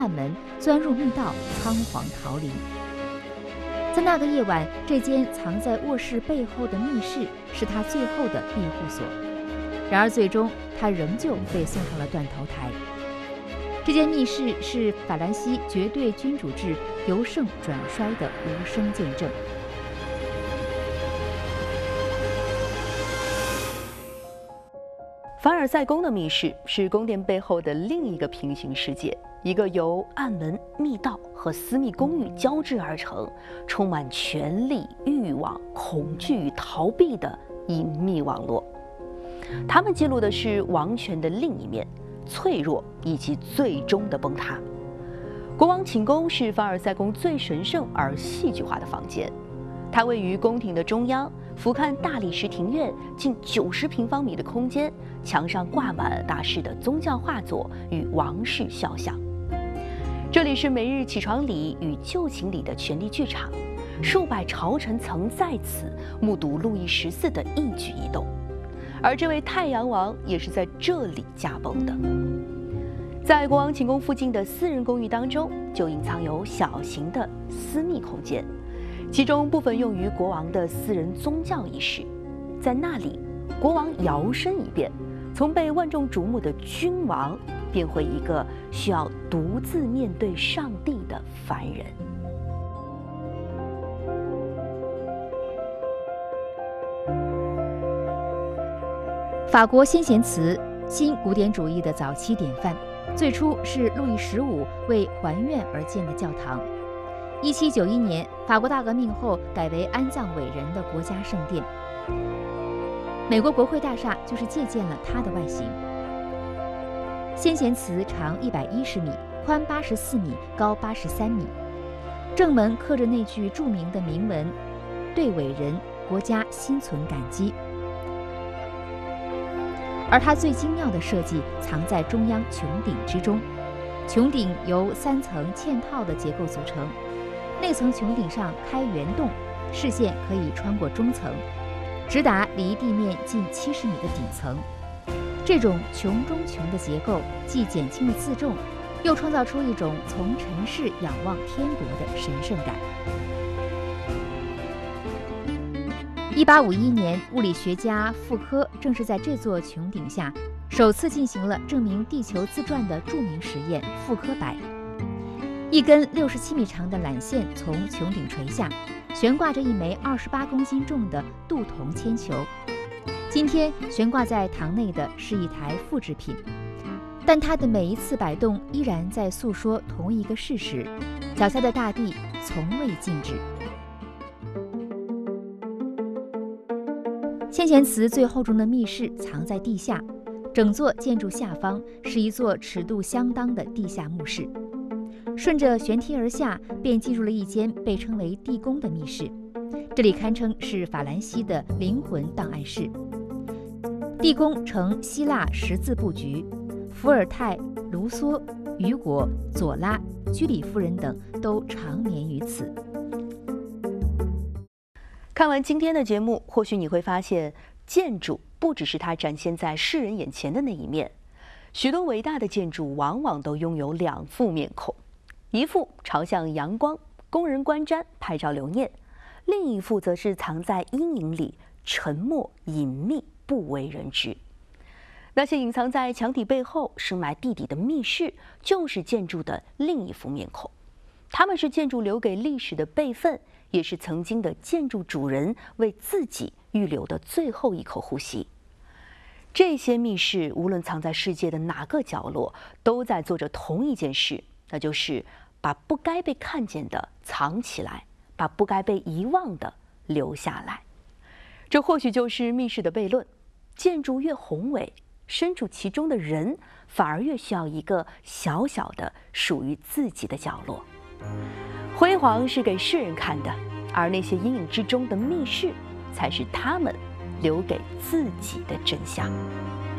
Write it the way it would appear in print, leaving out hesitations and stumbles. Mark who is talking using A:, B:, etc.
A: 暗门，钻入密道，仓皇逃离。在那个夜晚，这间藏在卧室背后的密室是他最后的庇护所。然而，最终他仍旧被送上了断头台。这间密室是法兰西绝对君主制由盛转衰的无声见证。
B: 凡尔赛宫的密室是宫殿背后的另一个平行世界，一个由暗门、密道和私密公寓交织而成，充满权力、欲望、恐惧与逃避的隐秘网络。他们记录的是王权的另一面，脆弱以及最终的崩塌。国王寝宫是凡尔赛宫最神圣而戏剧化的房间，它位于宫廷的中央，俯瞰大理石庭院近90平方米的空间，墙上挂满大师的宗教画作与王室肖像。这里是每日起床礼与就寝礼的权力剧场，数百朝臣曾在此目睹路易14的一举一动，而这位太阳王也是在这里驾崩的。在国王寝宫附近的私人公寓当中，就隐藏有小型的私密空间，其中部分用于国王的私人宗教仪式。在那里，国王摇身一变，从被万众瞩目的君王变回一个需要独自面对上帝的凡人。
A: 法国先贤祠，新古典主义的早期典范，最初是路易15为还愿而建的教堂。1791年，法国大革命后改为安葬伟人的国家圣殿。美国国会大厦就是借鉴了它的外形。先贤祠长110米，宽84米，高83米。正门刻着那句著名的铭文：“对伟人、国家心存感激。”而它最精妙的设计藏在中央穹顶之中。穹顶由3层嵌套的结构组成，内层穹顶上开圆洞，视线可以穿过中层，直达离地面近70米的顶层。这种穹中穹的结构既减轻了自重，又创造出一种从尘世仰望天国的神圣感。1851年，物理学家傅科正是在这座穹顶下首次进行了证明地球自转的著名实验——傅科摆。一根67米长的缆线从穹顶垂下，悬挂着一枚28公斤重的镀铜铅球。今天悬挂在堂内的是一台复制品，但它的每一次摆动依然在诉说同一个事实：脚下的大地从未静止。先贤祠最厚重的密室藏在地下，整座建筑下方是一座尺度相当的地下墓室。顺着悬梯而下，便进入了一间被称为地宫的密室，这里堪称是法兰西的灵魂档案室。地宫呈希腊十字布局，伏尔泰、卢梭、雨果、左拉、居里夫人等都长眠于此。
B: 看完今天的节目，或许你会发现，建筑不只是它展现在世人眼前的那一面，许多伟大的建筑往往都拥有2副面孔，一副朝向阳光，供人观瞻拍照留念；另一副则是藏在阴影里，沉默隐秘，不为人知。那些隐藏在墙体背后、深埋地底的密室，就是建筑的另一副面孔。它们是建筑留给历史的备份，也是曾经的建筑主人为自己预留的最后一口呼吸。这些密室无论藏在世界的哪个角落，都在做着同一件事，那就是把不该被看见的藏起来，把不该被遗忘的留下来。这或许就是密室的悖论：建筑越宏伟，身处其中的人反而越需要一个小小的属于自己的角落。辉煌是给世人看的，而那些阴影之中的密室，才是他们留给自己的真相。